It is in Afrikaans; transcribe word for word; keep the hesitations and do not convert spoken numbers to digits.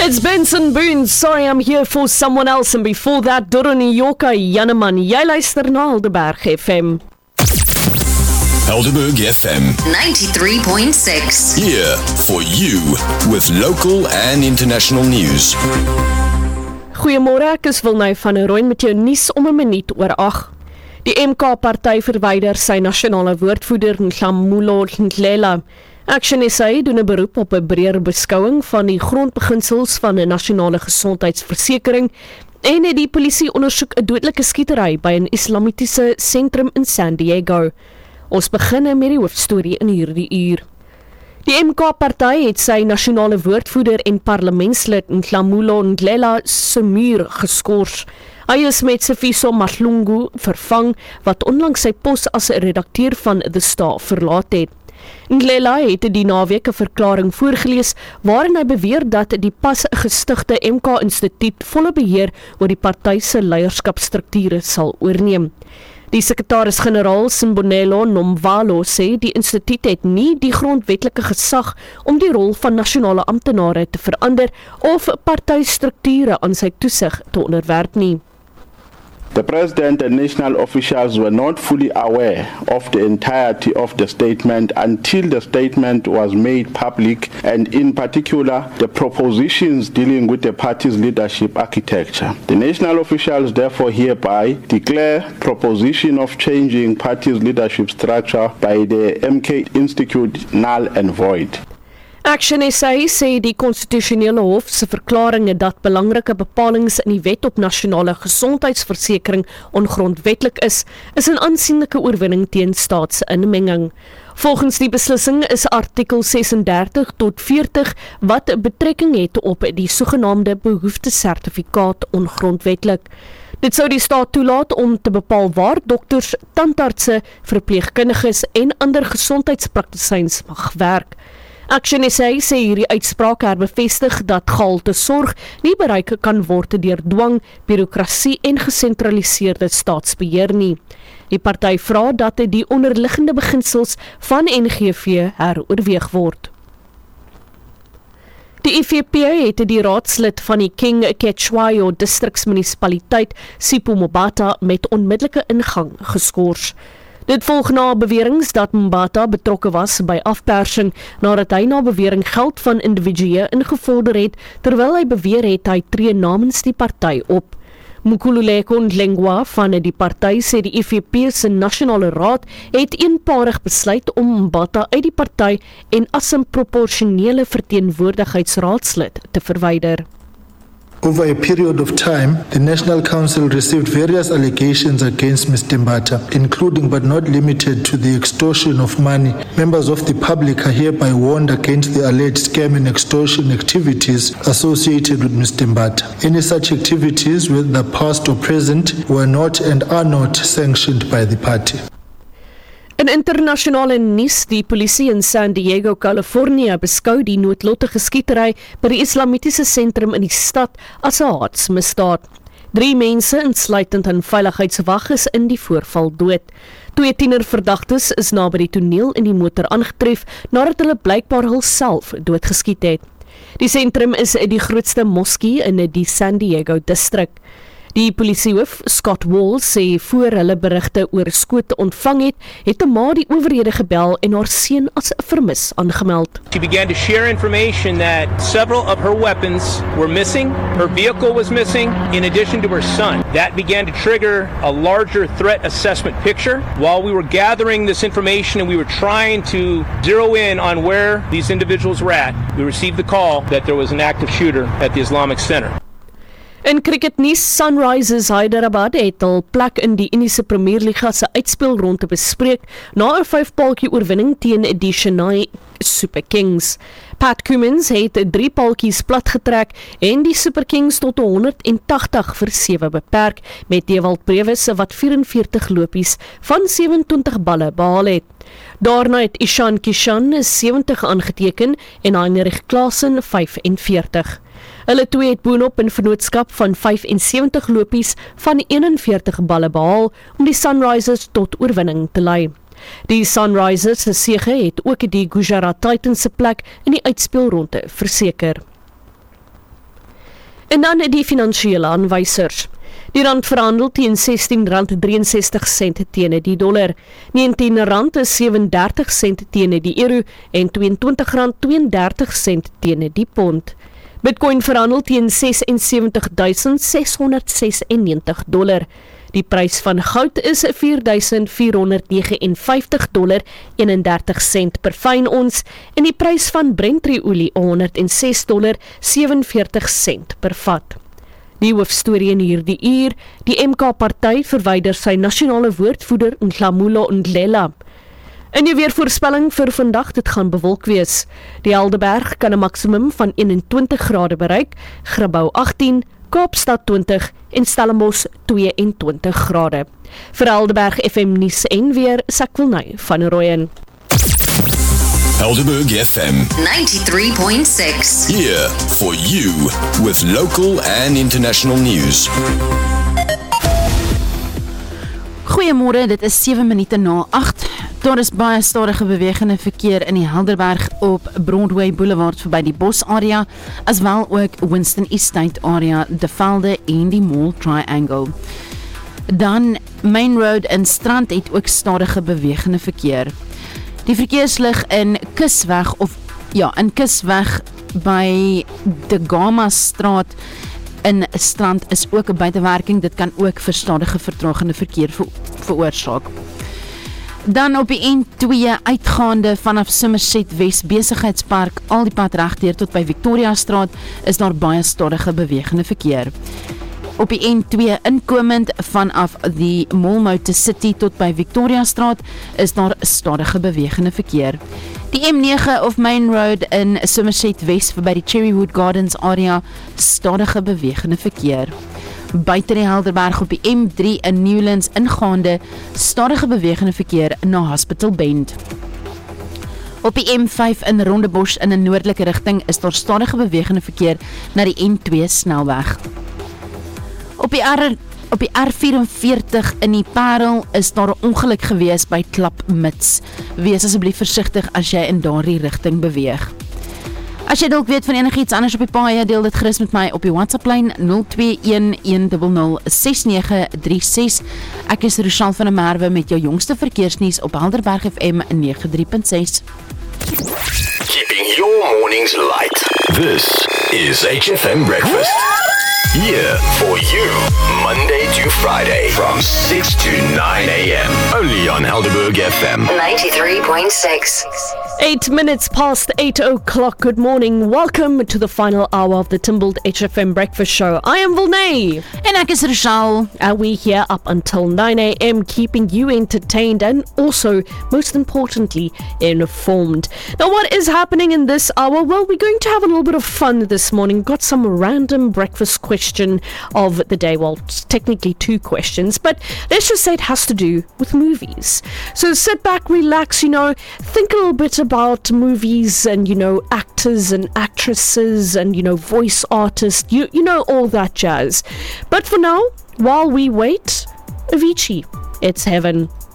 It's Benson Boone, sorry I'm here for someone else, and before that, Doroni Yoka Janneman. Jy luister na Helderberg F M. Helderberg F M ninety-three point six. Here for you with local and international news. Goeiemôre, ek is Wilnou van der Rooyen met jou nuus om 'n minuut oor ag. Die M K-party verwyder sy nasionale woordvoerder Nhlamulo Ndlela. Action S A doen 'n beroep op 'n breër beskouing van die grondbeginsels van 'n nasionale gesondheidsversekering en die polisie ondersoek 'n dodelike skietery by 'n islamitiese sentrum in San Diego. Ons begin met die hoofstorie in hierdie uur. Die M K-party het sy nasionale woordvoerder en parlementslid Nhlamulo Ndlela se muur geskort. Hy is met Sifiso Mahlungu vervang, wat onlangs sy pos as 'n redakteur van The Star verlaat het. Ndlela het die naweek 'n verklaring voorgelees waarin hy beweer dat die pas gestigte M K-instituut volle beheer oor die party se leierskapstrukture sal oorneem. Die sekretaris-generaal Simbonelo Nomvalo sê die instituut het nie die grondwetlike gesag om die rol van nasionale amptenare te verander of partystrukture aan sy toesig te onderwerp nie. The President and national officials were not fully aware of the entirety of the statement until the statement was made public, and in particular, the propositions dealing with the party's leadership architecture. The national officials therefore hereby declare proposition of changing party's leadership structure by the M K Institute null and void. Action S A sê die konstitusionele hof se verklaringe dat belangrike bepalings in die wet op nasionale gesondheidsversekering ongrondwetlik is, is 'n aansienlike oorwinning teen staatsinmenging. Volgens die beslissing is artikel sesendertig tot veertig wat betrekking het op die sogenaamde behoeftesertifikaat ongrondwetlik. Dit sou die staat toelaat om te bepaal waar dokters, tandartse, verpleegkundiges en ander gesondheidspraktisyns mag werk. Action S A sê hierdie uitspraak herbevestig dat gehalte sorg nie bereik kan word deur dwang, bureaukrasie en gesentraliseerde staatsbeheer nie. Die party vra dat die onderliggende beginsels van N G V heroorweeg word. Die I F P het die raadslid van die King Cetshwayo distriksmunisipaliteit, Sipho Mobata, met onmiddellike ingang geskort. Dit volg na beweringe dat Mbata betrokke was by afpersing nadat hy na bewering geld van individue ingevorder het, terwyl hy beweer het hy tree namens die party op. Mkhululeko Ndlengwa van die party sê die I F P se nasionale raad het eenparig besluit om Mbata uit die party en as 'n proporsionele verteenwoordigheidsraadslid te verwyder. Over a period of time, the National Council received various allegations against Mister Mbata, including but not limited to the extortion of money. Members of the public are hereby warned against the alleged scam and extortion activities associated with Mister Mbata. Any such activities, whether past or present, were not and are not sanctioned by the party. In internasionale nuus, die polisie in San Diego, Californië beskou die noodlottige skietery by die islamitiese sentrum in die stad as 'n haatsmisdaad. Drie mense, insluitend 'n veiligheidswag, is in die voorval dood. Twee tienerverdagtes is naby die toneel in die motor aangetref nadat hulle blykbaar hulself doodgeskiet het. Die sentrum is die grootste moskee in die San Diego distrik. Die polisiehoof, Scott Wall, sê voor hulle berigte oor skote ontvang het, het 'n ma die owerhede gebel en haar seun as vermis aangemeld. She began to share information that several of her weapons were missing, her vehicle was missing, in addition to her son. That began to trigger a larger threat assessment picture. While we were gathering this information and we were trying to zero in on where these individuals were at, we received the call that there was an active shooter at the Islamic Center. In cricketnuus, Sunrisers Hyderabad het al plek in die Indiese Premierliga se uitspelronde bespreek na 'n vyf-paltjie oorwinning teen die Chennai Super Kings. Pat Cummins het drie paltjies platgetrek en die Super Kings tot honderd en tagtig vir sewe beperk, met Dewald Brevis wat vyf-en-veertig lopies van sewe-en-twintig balle behaal het. Daarna het Ishan Kishan sewentig aangeteken en Heinrich Klaasen vyf-en-veertig. Hulle twee het boonop in vennootskap van vyf-en-sewentig lopies van een-en-veertig balle behaal om die Sunrisers tot oorwinning te lei. Die Sunrisers se sege het ook die Gujarat Titans se plek in die uitspelronde verseker. En dan die finansiële aanwysers. Die rand verhandel teen sestien rand drieënsestig sent teen die dollar, negentien rand sewendertig sent teen die euro en tweeëntwintig rand tweeëndertig sent teen die pond. Bitcoin verhandel teen ses en sewentig duisend ses honderd sesennegentig dollar. Die prys van goud is vier duisend vier honderd vyf nege vyf dollar eenendertig sent per fyn ons en die prys van Brent-olie honderd ses dollar sewenveertig sent per vat. Die hoofstorie in hierdie uur, die M K-party verwyder sy nasionale woordvoerder Nhlamula Ndlela. In die weervoorspelling vir vandag, dit gaan bewolk wees. Die Helderberg kan 'n maksimum van eenentwintig grade bereik, Grabouw agtien, Kaapstad twintig en Stellenbosch tweeëntwintig grade. Vir Helderberg F M nuus en weer, Sakwilnay van Rooyen. Helderberg F M ninety-three point six. here for you with local and international news. Goeiemôre, dit is sewe minute na agt. Daar is baie stadige bewegende verkeer in die Helderberg op Broadway Boulevard verby die Bos area, as wel ook Winston Estate area, De Velde en die Mall Triangle. Dan Main Road in Strand het ook stadige bewegende verkeer. Die verkeerslig in Kusweg of ja, in Kusweg by de Gama straat in Strand is ook 'n buitewerking. Dit kan ook vir stadige vertragende verkeer ver, veroorsaak. Dan op die N twee uitgaande vanaf Somerset West Besigheidspark al die pad regdeur tot by Victoria straat is daar baie stadige bewegende verkeer. Op die N twee inkomend vanaf die Molmoute City tot by Victoria straat is daar stadige bewegende verkeer. Die M nege of Main Road in Somerset West verby die Cherrywood Gardens area, stadige bewegende verkeer. Buite die Helderberg op die M drie in Newlands ingaande, stadige bewegende verkeer na Hospital Bend. Op die M vyf in Rondebosch in 'n noordelike rigting is daar stadige bewegende verkeer na die N twee snelweg. Op die R Op die R vyf-en-veertig in die Parel is daar 'n ongeluk gewees by Klapmuts. Wees asseblief versigtig as jy in daardie rigting beweeg. As jy dalk weet van enigiets anders op die paaie, deel dit gerus met my op die WhatsApp-lyn nul twee een een nul nul ses nege drie ses. Ek is Rochelle van der Merwe met jou jongste verkeersnuus op Helderberg F M ninety-three point six. Keeping your mornings light. This is H F M Breakfast. Here for you, Monday to Friday from six to nine a.m. Only on Helderberg F M ninety-three point six. Eight minutes past eight o'clock. Good morning. Welcome to the final hour of the Timbled H F M Breakfast Show. I am Volnay. En ek is Rochelle. And we're here up until nine a.m. keeping you entertained and also, most importantly, informed. Now, what is happening in this hour? Well, we're going to have a little bit of fun this morning. Got some random breakfast question of the day. Well, it's technically two questions, but let's just say it has to do with movies. So sit back, relax, you know, think a little bit about movies and, you know, actors and actresses and, you know, voice artists, you, you know, all that jazz. But for now, while we wait, Avicii, It's Heaven.